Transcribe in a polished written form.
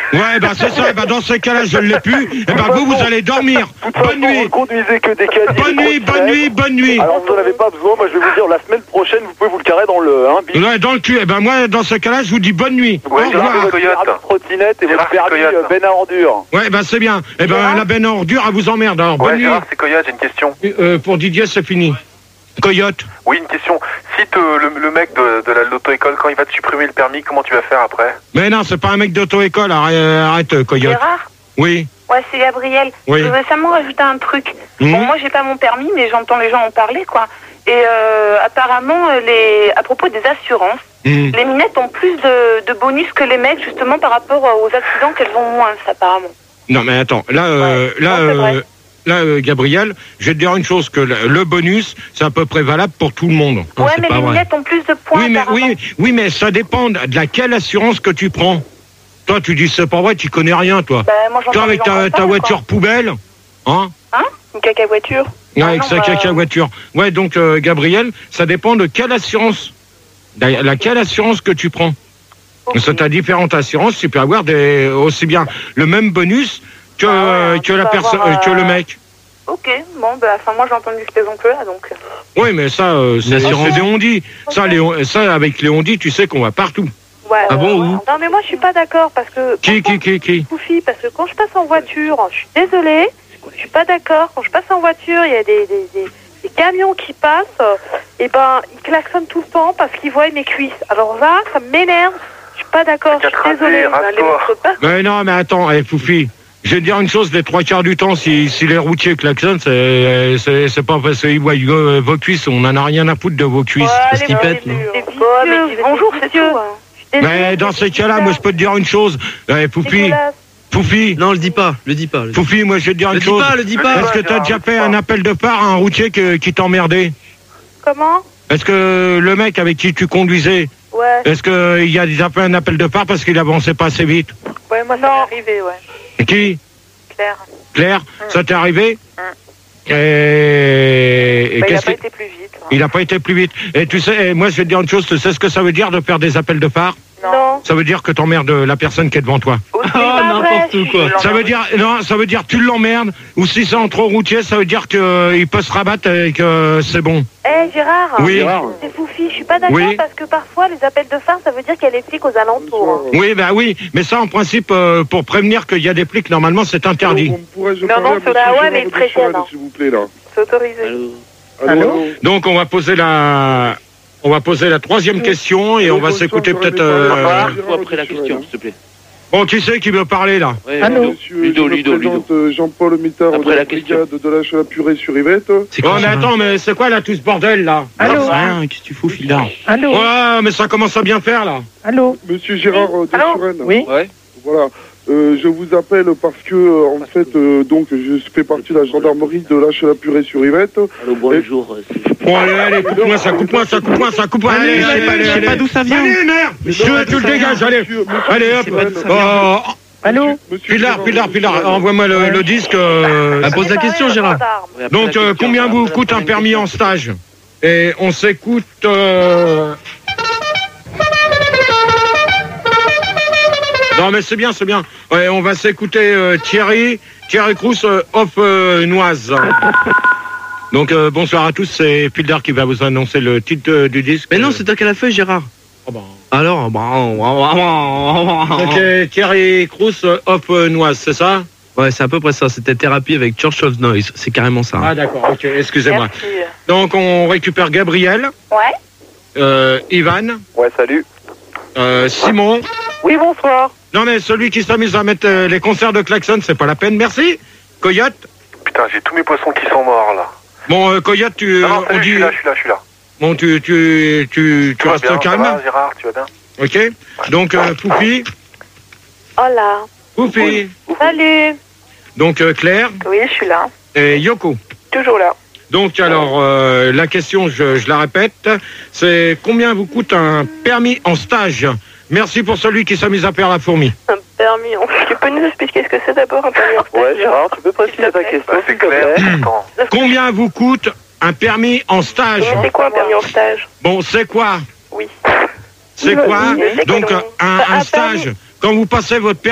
Ouais, bah c'est ça, bah dans ces cas-là, je ne l'ai plus. Et bah vous allez dormir. Bonne nuit. Vous conduisez que des caddies. Bonne nuit, bonne nuit, bonne nuit. Alors vous n'en avez pas besoin, moi je vais vous dire, la semaine prochaine, vous pouvez vous le carrer dans le... Ouais, dans le cul. Et ben moi, dans ce cas-là, je vous dis bonne nuit. Au Ouais, revoir. votre trottinette et votre permis benne à ordures. Ouais, bah c'est bien. Et ben la benne à ordures, elle vous emmerde. Alors bonne nuit. C'est Coyote, j'ai une question. Pour Didier, c'est fini. Coyote. Oui, une question. Si le mec de l'auto-école, quand il va te supprimer le permis, comment tu vas faire après? Mais non, c'est pas un mec d'auto-école. Arrête, Coyote. Gérard? Oui. Ouais, c'est Gabriel. Oui. Je veux seulement rajouter un truc. Bon, moi, j'ai pas mon permis, mais j'entends les gens en parler, quoi. Et apparemment, à propos des assurances, les minettes ont plus de bonus que les mecs, justement, par rapport aux accidents qu'elles ont moins, apparemment. Non, mais attends. Là, Gabriel, je vais te dire une chose, que le bonus, c'est à peu près valable pour tout le monde. Ouais, mais les minettes ont plus de points, Oui, mais ça dépend de laquelle assurance que tu prends. Toi, tu dis c'est pas vrai, tu connais rien, toi. Bah, moi, toi, avec ta voiture poubelle, hein? Une caca voiture. Non, avec sa caca voiture. Ouais, donc, Gabriel, ça dépend de quelle assurance. Laquelle assurance que tu prends. Okay. Si tu as différentes assurances, tu peux avoir aussi bien le même bonus que la personne, que le mec. Ok, bon, bah, moi j'ai entendu ces oncles-là, donc. Oui, mais ça, c'est des ondis. Okay. Ça, avec les ondis, tu sais qu'on va partout. Ouais, ah bon, où? Non, mais moi je suis pas d'accord parce que. Qui Poufi, parce que quand je passe en voiture, je suis désolée, je suis pas d'accord. Quand je passe en voiture, il y a des camions qui passent, et ben ils klaxonnent tout le temps parce qu'ils voient mes cuisses. Alors là, ça m'énerve. Je suis pas d'accord. Je suis désolée. Mais non, mais attends, Poufi. Je vais te dire une chose, les 3/4 du temps, si les routiers klaxonnent, c'est pas parce qu'ils voient vos cuisses, on en a rien à foutre de vos cuisses. Parce qu'ils pètent. Bonjour, monsieur. Mais dans ces cas-là, moi je peux te dire une chose, Poufi. Non, le dis pas. Poufi, moi je vais te dire une chose. Le dis pas. Est-ce que t'as déjà fait un appel de phare à un routier qui t'emmerdait? Comment? Est-ce que le mec avec qui tu conduisais, est-ce qu'il y a déjà fait un appel de phare parce qu'il avançait pas assez vite? Ouais, moi ça m'est arrivé, ouais. Qui? Claire, ça t'est arrivé? Et il n'a pas été plus vite. Il n'a pas été plus vite. Et tu sais, moi je vais te dire une chose, tu sais ce que ça veut dire de faire des appels de phare? Non. Ça veut dire que t'emmerdes la personne qui est devant toi. Oh, n'importe quoi. Ça veut dire tu l'emmerdes, ou si c'est en trop routier, ça veut dire qu'il peut se rabattre et que c'est bon. Gérard, oui. C'est Foufi, je suis pas d'accord parce que parfois les appels de phare, ça veut dire qu'il y a les flics aux alentours. Oui, mais ça en principe, pour prévenir qu'il y a des flics, normalement c'est interdit. Non, mais il prévient. S'il vous plaît, là. C'est autorisé. Allô. Donc on va poser la troisième question et on va s'écouter peut-être... après la question, s'il te plaît. Bon, qui c'est qui veut parler là? Allô. Ludo. Jean-Paul Mitard de la brigade de la Chalapurée sur Yvette. Mais attends, mais c'est quoi là tout ce bordel là? Allô. Rien, qu'est-ce que tu fous, Fildard? Allô. Ouais, mais ça commence à bien faire là. Allô. Monsieur Gérard de Suresnes. Oui. Voilà. Je vous appelle parce que, en fait, donc, je fais partie de la gendarmerie de la Chalapurée sur Yvette. Allô, bonjour. Bon, allez, coupe-moi ça. Allez, je sais pas d'où ça vient. Allez, merde. Tu le dégages, allez. Allez, hop. Allô. Pilar, envoie-moi le disque. Pose la question, Gérard. Donc, combien vous coûte un permis en stage? Et on s'écoute... Non mais c'est bien. Ouais, on va s'écouter Thierry Crous off Noise. Donc bonsoir à tous, c'est Fildard qui va vous annoncer le titre du disque. Mais non, c'est toi qui as la feuille, Gérard. Oh ben. Alors, Ok, Thierry Crous off Noise, c'est ça? Ouais, c'est à peu près ça. C'était Thérapie avec Church of Noise. C'est carrément ça. Ah d'accord, ok, excusez-moi. Merci. Donc on récupère Gabriel. Ouais. Ivan. Ouais, salut. Simon. Oui, bonsoir. Non mais celui qui s'amuse à mettre les concerts de klaxon, c'est pas la peine, merci. Coyote. Putain, j'ai tous mes poissons qui sont morts là. Bon, Coyote, on dit... je suis là. Bon, tu restes bien, calme. Ça va, Gérard, tu vas bien? Ok. Donc, Poufi. Hola. Poufi. Salut. Donc, Claire. Oui, je suis là. Et Yoko. Toujours là. Donc, alors, la question, je la répète, c'est combien vous coûte un permis en stage? Merci pour celui qui s'amuse à faire la fourmi. Un permis. Tu peux nous expliquer ce que c'est d'abord un permis en stage? Ouais, Gérard, tu peux préciser ta question? C'est clair. Combien vous coûte un permis en stage? Mais c'est quoi un permis en stage? Bon, c'est quoi? Oui. C'est quoi? C'est Donc, quoi, un stage, quand vous passez votre permis